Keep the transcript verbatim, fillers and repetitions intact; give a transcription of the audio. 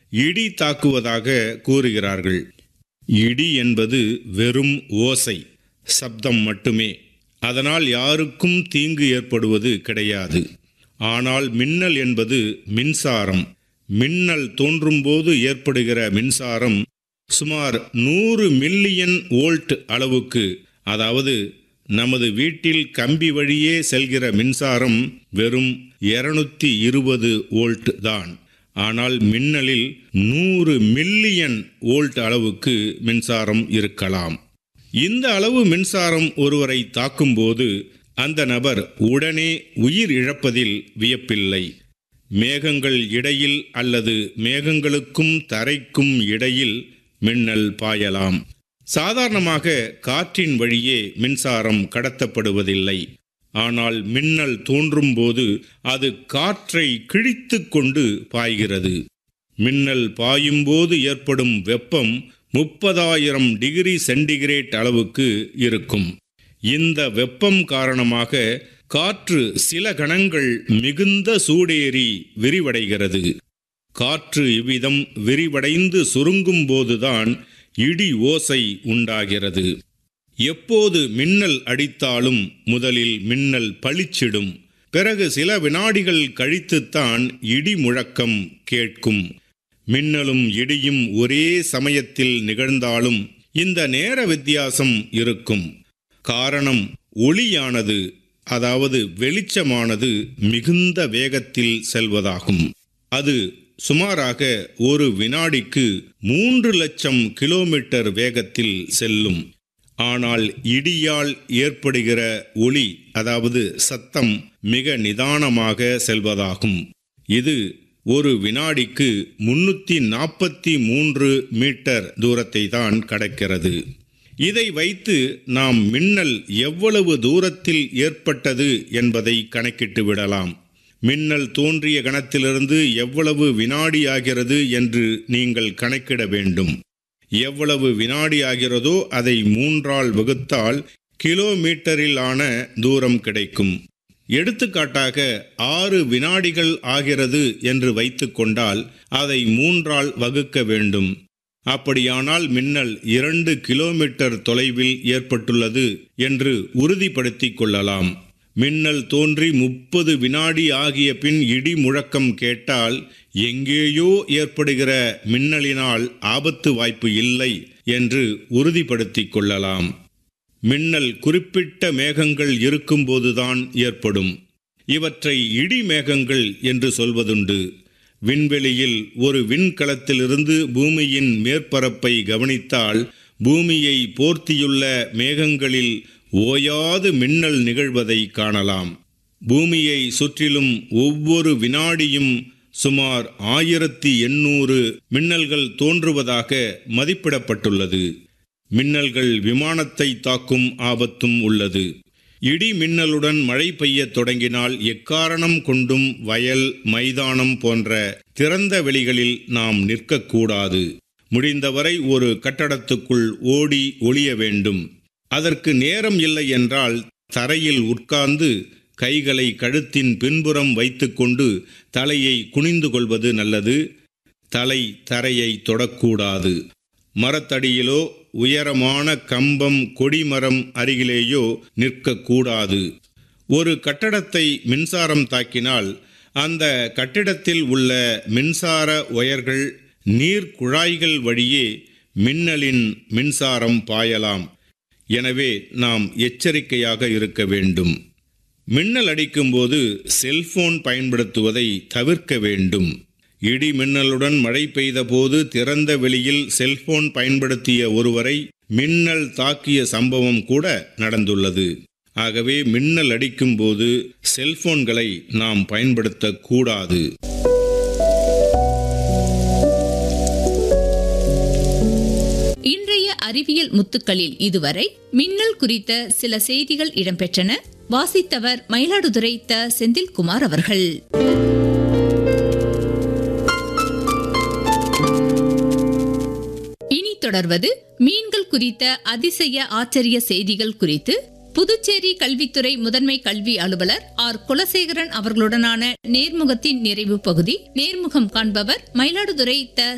இடி தாக்குவதாக கூறுகிறார்கள். இடி என்பது வெறும் ஓசை, சப்தம் மட்டுமே. அதனால் யாருக்கும் தீங்கு ஏற்படுவது கிடையாது. ஆனால் மின்னல் என்பது மின்சாரம். மின்னல் தோன்றும்போது ஏற்படுகிற மின்சாரம் சுமார் நூறு மில்லியன் வோல்ட் அளவுக்கு, அதாவது நமது வீட்டில் கம்பி வழியே செல்கிற மின்சாரம் வெறும் இருநூத்தி இருபது வோல்ட் தான். ஆனால் மின்னலில் நூறு மில்லியன் வோல்ட் அளவுக்கு மின்சாரம் இருக்கலாம். இந்த அளவு மின்சாரம் ஒருவரை தாக்கும்போது அந்த நபர் உடனே உயிர் இழப்பதில் வியப்பில்லை. மேகங்கள் இடையில் அல்லது மேகங்களுக்கும் தரைக்கும் இடையில் மின்னல் பாயலாம். சாதாரணமாக காற்றின் வழியே மின்சாரம் கடத்தப்படுவதில்லை. ஆனால் மின்னல் தோன்றும் போது அது காற்றை கிழித்து கொண்டு பாய்கிறது. மின்னல் பாயும் போது ஏற்படும் வெப்பம் முப்பதாயிரம் டிகிரி சென்டிகிரேட் அளவுக்கு இருக்கும். இந்த வெப்பம் காரணமாக காற்று சில கணங்கள் மிகுந்த சூடேறி விரிவடைகிறது. காற்று இவ்விதம் விரிவடைந்து சுருங்கும் போதுதான் இடி ஓசை உண்டாகிறது. எப்போது மின்னல் அடித்தாலும் முதலில் மின்னல் பளிச்சிடும். பிறகு சில வினாடிகள் கழித்துத்தான் இடி முழக்கம் கேட்கும். மின்னலும் இடியும் ஒரே சமயத்தில் நிகழ்ந்தாலும் இந்த நேர வித்தியாசம் இருக்கும். காரணம், ஒளியானது, அதாவது வெளிச்சமானது மிகுந்த வேகத்தில் செல்வதாகும். அது சுமாராக ஒரு வினாடிக்கு மூன்று லட்சம் கிலோமீட்டர் வேகத்தில் செல்லும். ஆனால் இடியால் ஏற்படுகிற ஒளி, அதாவது சத்தம், மிக நிதானமாக செல்வதாகும். இது ஒரு வினாடிக்கு முன்னூற்றி நாற்பத்தி மூன்று மீட்டர் தூரத்தை தான் கடக்கிறது. இதை வைத்து நாம் மின்னல் எவ்வளவு தூரத்தில் ஏற்பட்டது என்பதை கணக்கிட்டு விடலாம். மின்னல் தோன்றிய கணத்திலிருந்து எவ்வளவு வினாடி ஆகிறது என்று நீங்கள் கணக்கிட வேண்டும். எவ்வளவு வினாடி ஆகிறதோ அதை மூன்றால் வகுத்தால் கிலோமீட்டரில் ஆன தூரம் கிடைக்கும். எடுத்துக்காட்டாக ஆறு வினாடிகள் ஆகிறது என்று வைத்து கொண்டால் அதை மூன்றால் வகுக்க வேண்டும். அப்படியானால் மின்னல் இரண்டு கிலோமீட்டர் தொலைவில் ஏற்பட்டுள்ளது என்று உறுதிப்படுத்திக் கொள்ளலாம். மின்னல் தோன்றி முப்பது வினாடி ஆகிய பின் இடி முழக்கம் கேட்டால் எங்கேயோ ஏற்படுகிற மின்னலினால் ஆபத்து வாய்ப்பு இல்லை என்று உறுதிப்படுத்திக் கொள்ளலாம். மின்னல் குறிப்பிட்ட மேகங்கள் இருக்கும்போதுதான் ஏற்படும். இவற்றை இடி மேகங்கள் என்று சொல்வதுண்டு. விண்வெளியில் ஒரு விண்கலத்திலிருந்து பூமியின் மேற்பரப்பை கவனித்தால் பூமியை போர்த்தியுள்ள மேகங்களில் ஓயாது மின்னல் நிகழ்வதை காணலாம். பூமியை சுற்றிலும் ஒவ்வொரு வினாடியும் சுமார் ஆயிரத்தி எண்ணூறு மின்னல்கள் தோன்றுவதாக மதிப்பிடப்பட்டுள்ளது. மின்னல்கள் விமானத்தை தாக்கும் ஆபத்தும் உள்ளது. இடி மின்னலுடன் மழை பெய்ய தொடங்கினால் எக்காரணம் கொண்டும் வயல், மைதானம் போன்ற திறந்த வெளிகளில் நாம் நிற்கக்கூடாது. முடிந்தவரை ஒரு கட்டடத்துக்குள் ஓடி ஒளிய வேண்டும். அதற்கு நேரம் இல்லை என்றால் தரையில் உட்கார்ந்து கைகளை கழுத்தின் பின்புறம் வைத்துக்கொண்டு தலையை குனிந்து கொள்வது நல்லது. தலை தரையை தொடக்கூடாது. மரத்தடியிலோ உயரமான கம்பம், கொடிமரம் அருகிலேயோ நிற்கக்கூடாது. ஒரு கட்டடத்தை மின்சாரம் தாக்கினால் அந்த கட்டிடத்தில் உள்ள மின்சார ஒயர்கள், நீர் குழாய்கள் வழியே மின்னலின் மின்சாரம் பாயலாம். எனவே நாம் எச்சரிக்கையாக இருக்க வேண்டும். மின்னல் அடிக்கும்போது செல்போன் பயன்படுத்துவதை தவிர்க்க வேண்டும். இடி மின்னலுடன் மழை பெய்த போது திறந்த வெளியில் செல்போன் பயன்படுத்திய ஒருவரை மின்னல் தாக்கிய சம்பவம் கூட நடந்துள்ளது. ஆகவே மின்னல் அடிக்கும்போது செல்போன்களை நாம் பயன்படுத்தக்கூடாது. இன்றைய அறிவியல் முத்துக்களில் இதுவரை மின்னல் குறித்த சில செய்திகள் இடம்பெற்றன. வாசித்தவர் மயிலாடுதுறை த. செந்தில்குமார் அவர்கள். இனி தொடர்வது மீன்கள் குறித்த அதிசய ஆச்சரிய செய்திகள் குறித்து புதுச்சேரி கல்வித்துறை முதன்மை கல்வி அலுவலர் ஆர் குலசேகரன் அவர்களுடனான நேர்முகத்தின் நிறைவு பகுதி. நேர்முகம் காண்பவர் மயிலாடுதுறை த.